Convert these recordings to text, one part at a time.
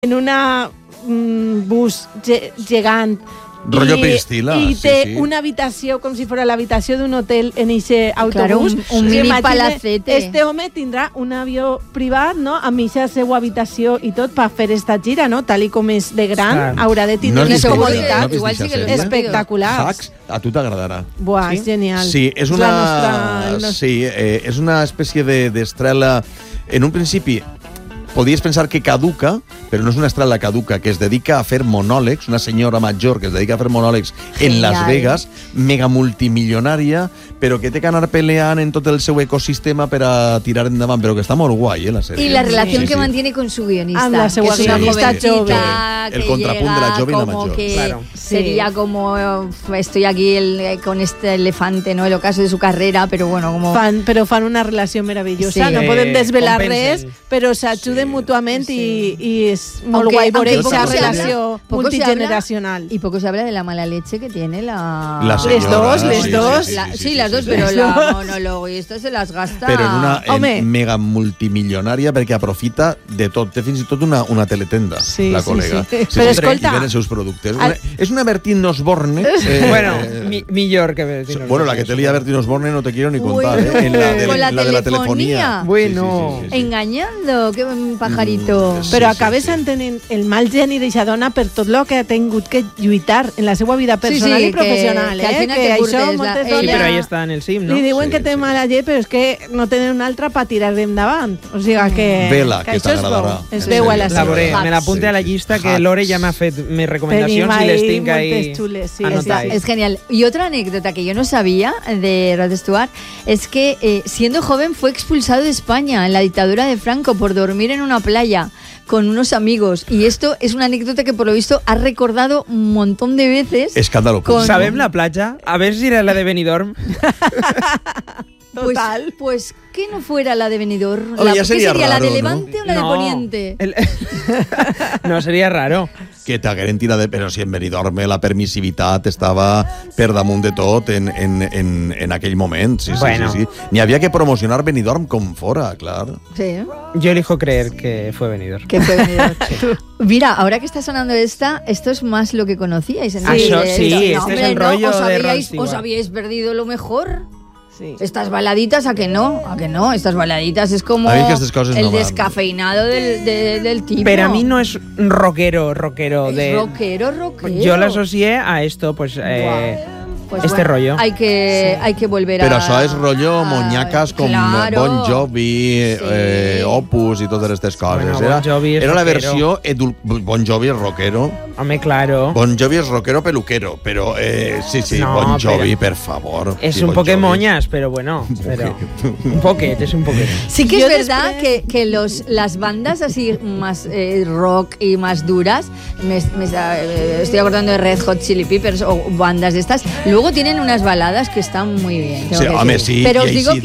en una bus gegant. Rollo Priscila. I té una habitació com si fos l'habitació d'un hotel en aquest autobús. Claro, un mini palacete. Este home tindrà un avió privat, no?, amb aquesta seva habitació i tot per fer esta gira, no?, tal com és de gran, haurà de tindre unes comoditats espectaculars. Hacks, a tu t'agradarà. Buah, és genial. Sí, és una espècie d'estrela. En un principi podies pensar que caduca, però no és una estrella caduca, que es dedica a fer monòlegs, una senyora major que es dedica a fer monòlegs en Las Vegas, mega multimilionària, però que té que anar peleant en tot el seu ecosistema per a tirar endavant, però que està molt guai, la sèrie. Y la relación que mantiene con su guionista. Amb la seva guionista jove. El contrapunt de la jove i la major. Claro. Sería como, estoy aquí con este elefante, ¿no?, el ocaso de su carrera, pero bueno, como... Però fan una relació meravellosa, no podem desvelar res, però s'ajuden mútuament i és molt guai veure aquesta relació multigeneracional. Y poco se habla de la mala leche que tiene la senyora. Les dos. Sí, las dos, pero la monólogo y esto se las gasta... Però en una mega multimilionària perquè aprofita de tot. Té fins i tot una teletenda, la col·lega. Però escolta... I ven els seus productes. És una Bertín Osborne. Bueno, millor que Bertín Osborne. Bueno, la que té la Bertín Osborne no te quiero ni contar, en la de la telefonía. Bueno. Engañando, qué pajarito. Però acabes entenent el mal geni d'aquesta dona per tot el que ha tingut que lluitar en la seva vida personal i professional. Que al final te curtes. Sí, però ahí està en el cim, no? Li diuen que té mala llet, però és que no tenen una altra per tirar endavant. O sigui que... Vela, que t'agradarà. Es veu a la sèrie. La veuré, me l'apunte a la llista, que Lore ja m'ha fet mis recomendacions y les tinc ahí anotadas. Es genial. Y otra anécdota que yo no sabía de Rod Stewart es que siendo joven fue expulsado de España en la dictadura de Franco por dormir en una playa con unos amigos. Y esto es una anécdota que por lo visto ha recordado un montón de veces. Escándalo. ¿Sabem la playa? A ver si era la de Benidorm. Total. Pues que no fuera la de Benidorm. ¿Qué sería raro, la de Levante o la de Poniente? No, seria raro. Que t'hagueren tirat però si en Benidorm la permissivitat estava per damunt de tot en aquell moment. Sí. N'hi havia que promocionar Benidorm com fora, clar. Sí. Yo elijo creer que fue Benidorm. Que fue Benidorm. Mira, ahora que está sonando esto es más lo que conocíais. Sí, este es el rollo de Rod Stewart. ¿Os habíais perdido lo mejor? Sí. Estas baladitas, ¿a que no? Estas baladitas es como el descafeinado del tipo. Pero a mí no es rockero. Rockero. Yo lo asocié a esto, pues este rollo. Hay que volver Però això és rollo monyacas com Bon Jovi, Opus i totes aquestes coses. Bueno, era la versió... Bon Jovi és rockero. Home, claro. Bon Jovi és rockero peluquero, però no, Bon Jovi, per favor. Es un poco moñas, pero bueno. Un poquet. Sí que es verdad que las bandas así más rock y más duras, me estoy acordando de Red Hot Chili Peppers o bandas de estas, luego tienen unas baladas que están muy bien. Pero os digo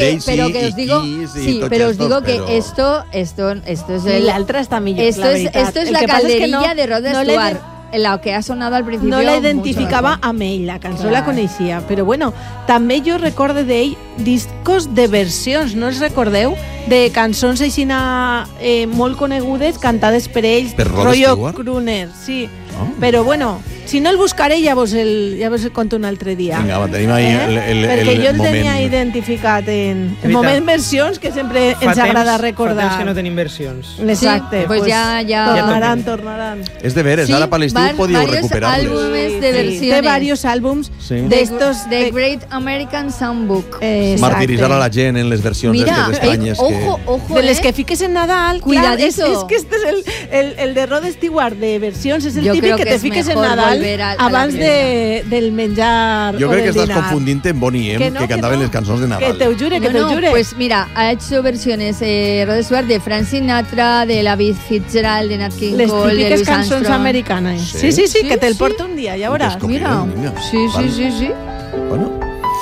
que esto es l'altra està millor. Esto es la calderilla de Rod Stewart. La que ha sonado al principio. No la identificava amb ell, la cançó la coneixia, però bueno, també jo recorde d'ell discos de versions, no els recordeu? De cançons així molt conegudes, cantades per ells, rollo crooner, sí. Però bueno, si no el buscaré ja vos el conto un altre dia. Vinga, tenim ahí el moment. Perquè jo el tenia identificat en moment versions, que sempre ens agrada recordar. Fa temps que no tenim versions. Exacte. Pues ja tornaran. És de veres, ara per l'estiu podíeu recuperar-les. Álbumes de versiones. Té varios àlbums d'estos... The Great American Songbook. Martiritzar a la gent en les versions estranyes. De les que fiques en Nadal. Cuidadito. És que este és el de Rod Stewart de versions, és el típic que te fiques en Nadal abans del menjar o del dinar. Jo crec que estàs confundint amb Bonnie M, que cantaven les cançons de Nadal. Que te ho jure. Pues mira, ha hecho versiones Rod Stewart de Frank Sinatra, de la Ella Fitzgerald, de Nat King Cole, de Louis Armstrong. Les típiques cançons americanes. Sí, que te'l porto un dia, ja veuràs. Mira. Sí. Bueno.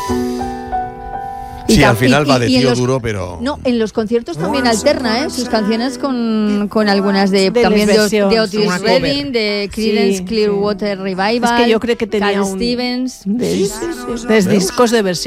Sí, al final va de tío duro, pero... No, en los conciertos también alterna, sus canciones con algunas también de Otis Redding, de Creedence Clearwater Revival, es que yo creo que tenía Cat Stevens... Dels discos de versions.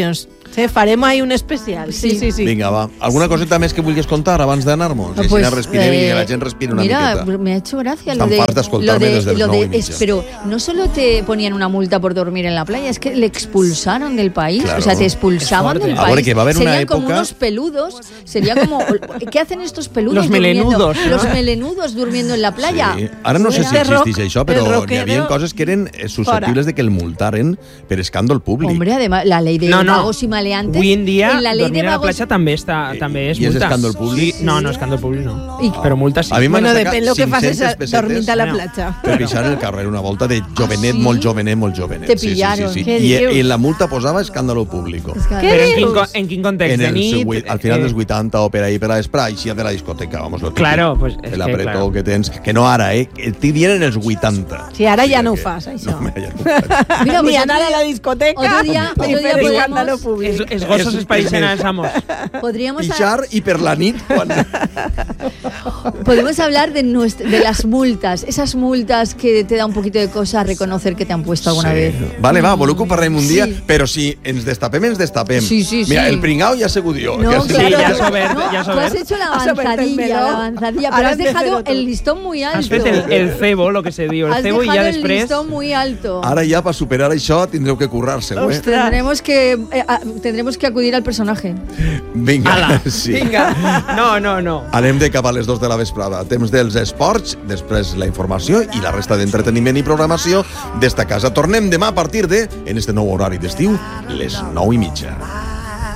Sí, farem ahí un especial. Sí. Vinga, va. Alguna coseta més que vulguis contar abans d'anar-nos? Pues, respirem i que la gent respira una miqueta. Mira, me ha hecho gracia Estan farts d'escoltar-me des de les 9:30. Pero no solo te ponían una multa por dormir en la playa, es que le expulsaron del país. Claro. O sea, te expulsaban del país. Ahora que va a haber una Serían como época... unos peludos. Sería como... ¿Qué hacen estos peludos Los melenudos, ¿no? Los melenudos durmiendo en la playa. Sí. Ara no sé si existeix això, però hi havia coses que eren susceptibles de que el multaren per escàndol públic. Hombre, además, la ley de vagos y maleantes... Hoy en día, en la ley dormir de a la vagos... playa també és I és multa. escàndol públic? Sí. No, escàndol públic no. I... Però multa sí. A mi Bueno, depèn del que facis dormint a la platja. Per pixar el carrer una volta de jovenet, molt jovenet. Te pillaron. Sí. Què I dius? la multa posava escàndalo público. Però en quin context? De nit? Al final dels 80 o per ahí, per a l'esprai, així de la discoteca, vamos, lo típic. Claro, pues és el que, apretó claro. que tens, que no ara, t'hi dient en els 80. Sí, ara ja no ho fas, això. No, ja no ho faig. Mira, Ni pues anar a la discoteca, otro día ni fer podemos- escàndalo públic. Els gossos es pareixen als amos. Pixar i per la nit, quan... Podemos hablar de las multas, esas multas que te da un poquito de cosa reconocer que te han puesto alguna vez. Vale, va, voleu que ho parlem un dia, Sí. però si ens destapem, ens destapem. Sí. Mira, el pringao ja ha sigut jo. No, que claro, ya no, has obert, no, ya has tú obert. has hecho la Has obert el meló. avanzadilla, pero Ara has hem de fer dejado otro. el listón muy alto. Has fet el cebo, lo que se diu, el Has cebo i ja dejado el després... listón muy alto. Ara ja, per superar això, tindreu que currar-se-ho, eh? Tendremos que acudir al personaje. Vinga, Ala, sí. vinga. No. Anem de cap a les 2 de la vesprada. Temps dels esports, després la informació i la resta d'entreteniment i programació d'esta casa. Tornem demà a partir de, en este nou horari d'estiu, les 9:30.